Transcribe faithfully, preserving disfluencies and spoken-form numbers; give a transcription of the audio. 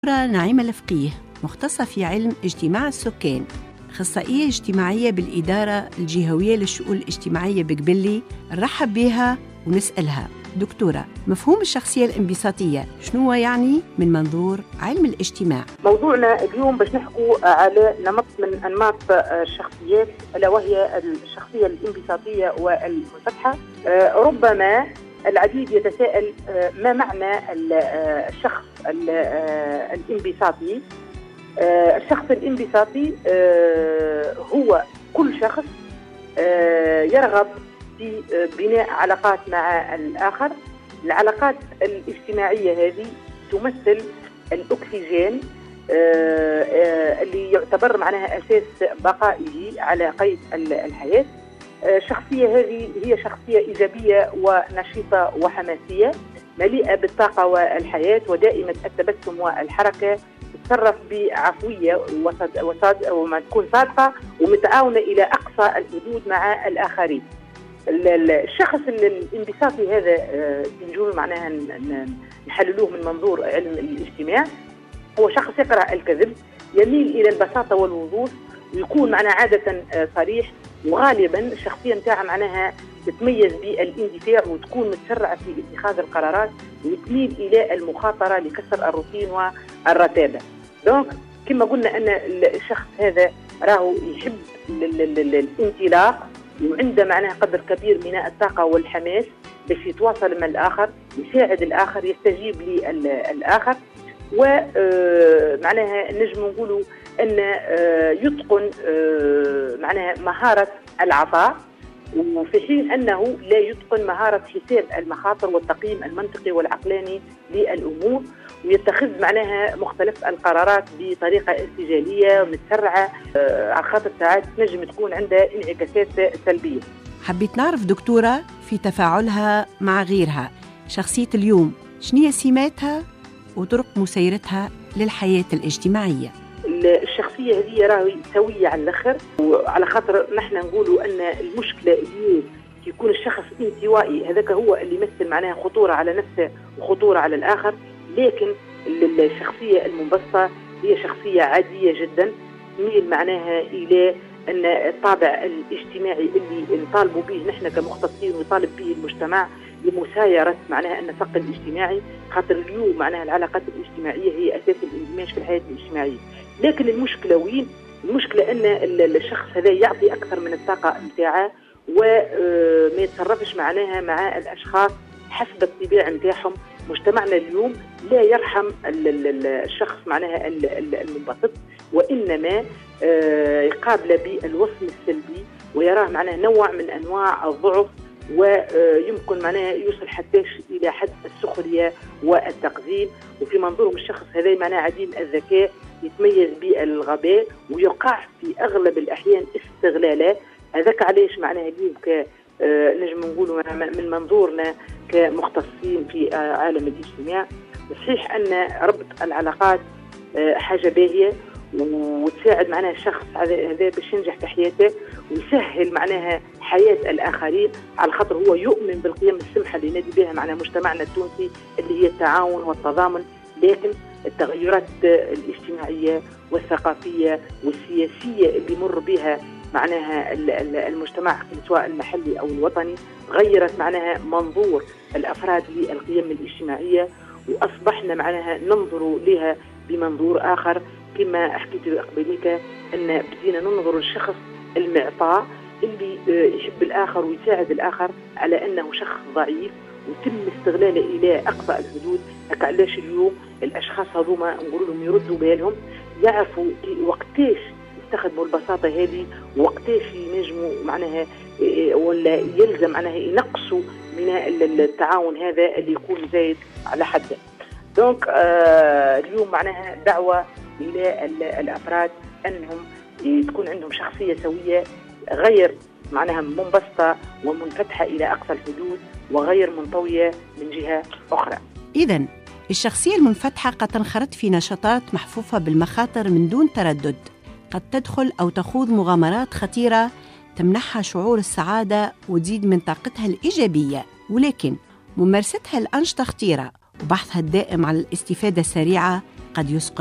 نعيمة الفقيه مختصة في علم اجتماع السكان، أخصائية اجتماعية بالإدارة الجهوية للشؤون الاجتماعية بقبلي. نرحب بها ونسألها: دكتورة، مفهوم الشخصية الانبساطية شنو يعني من منظور علم الاجتماع؟ موضوعنا اليوم باش نحكوا على نمط من أنماط الشخصيات، ألا وهي الشخصية الانبساطية والمنفتحة. ربما العديد يتساءل ما معنى الشخص الانبساطي. الشخص الانبساطي هو كل شخص يرغب في بناء علاقات مع الآخر. العلاقات الاجتماعية هذه تمثل الأكسجين اللي يعتبر معناها أساس بقائه على قيد الحياة. الشخصية هذه هي شخصية إيجابية ونشيطة وحماسية، مليئة بالطاقة والحياة ودائمة التبسم والحركة، تتصرف بعفوية وما تكون صادقة ومتعاونة إلى أقصى الحدود مع الآخرين. الشخص الانبساطي هذا نجول معناها نحللوه من منظور علم الاجتماع. هو شخص يكره الكذب، يميل إلى البساطة والوضوح، ويكون معناها عادة صريح، وغالبا الشخصية نتاعها معناها تتميز بالاندفاع وتكون متسرعة في اتخاذ القرارات، وتميل إلى المخاطرة لكسر الروتين والرتابة. دونك كما قلنا أن الشخص هذا راهو يحب الانطلاق، وعنده معناها قدر كبير من الطاقة والحماس باش يتواصل مع الآخر، يساعد الآخر، يستجيب للآخر، ومعناها نجم نقولوا أن يتقن معناها مهارة العطاء، وفي حين أنه لا يتقن مهارة حساب المخاطر والتقييم المنطقي والعقلاني للأمور، ويتخذ معناها مختلف القرارات بطريقة ارتجالية متسرعة، على خاطر ساعات نجم تكون عندها انعكاسات سلبية. حبيت نعرف دكتورة في تفاعلها مع غيرها، شخصية اليوم شنية سماتها وطرق مسيرتها للحياة الاجتماعية؟ الشخصية هذه راهي سوية على الآخر، وعلى خاطر نحن نقولوا أن المشكلة اليوم يكون الشخص انطوائي، هذاك هو اللي يمثل معناها خطورة على نفسه وخطورة على الآخر. لكن الشخصية المنبسطة هي شخصية عادية جدا، تميل معناها إلى أن الطابع الاجتماعي اللي نطالبوا به نحن كمختصين ويطالب به المجتمع لمسايرة معناها النسق الاجتماعي، خاطر اليوم معناها العلاقات الاجتماعية هي أساس الاندماج في الحياة الاجتماعية. لكن المشكلة وين؟ المشكلة أن الشخص هذا يعطي أكثر من الطاقة متاعه، وما يتصرفش معناها مع الأشخاص حسب الطباع متاعهم. مجتمعنا اليوم لا يرحم الشخص معناها المنبسط، وإنما يقابل بالوصم السلبي ويراه معناها نوع من أنواع الضعف، ويمكن معناها يوصل حتى إلى حد السخرية والتقزيم. وفي منظورهم الشخص هذا معناها عديم الذكاء، يتميز بالغباء، ويقع في أغلب الأحيان استغلالات. هذاك علاش معناها اليوم ك نجم نقولوا من منظورنا كمختصين في عالم الاجتماع، صحيح أن ربط العلاقات حاجة باهية وتساعد معناها الشخص هذا باش ينجح في حياته ويسهل معناها حياة الآخرين، على خاطر هو يؤمن بالقيم السمحة اللي نادي بها معناها مجتمعنا التونسي اللي هي التعاون والتضامن. لكن التغيرات الاجتماعية والثقافية والسياسية اللي مر بها معناها المجتمع سواء المحلي أو الوطني غيرت معناها منظور الأفراد للقيم الاجتماعية، وأصبحنا معناها ننظر لها بمنظور آخر. كما حكيت قبليك أن بدينا ننظر للشخص المعطاء اللي يحب الآخر ويساعد الآخر على أنه شخص ضعيف وتم استغلاله إلى أقصى الحدود. هكا علاش اليوم الأشخاص هذوما نقول لهم يردوا بالهم، يعرفوا وقتاش يستخدموا البساطة هذه، وقتاش ينجموا معناها ولا يلزم معناها ينقصوا من التعاون هذا اللي يكون زايد على حده. دونك آه اليوم معناها دعوة إلى الأفراد أنهم تكون عندهم شخصية سوية، غير معناها منبسطة ومنفتحة إلى أقصى الحدود، وغير منطوية من جهة أخرى. إذن الشخصية المنفتحة قد تنخرط في نشاطات محفوفة بالمخاطر من دون تردد، قد تدخل أو تخوض مغامرات خطيرة تمنحها شعور السعادة وتزيد من طاقتها الإيجابية، ولكن ممارستها الأنشطة خطيرة وبحثها الدائم على الاستفادة السريعة قد يسقط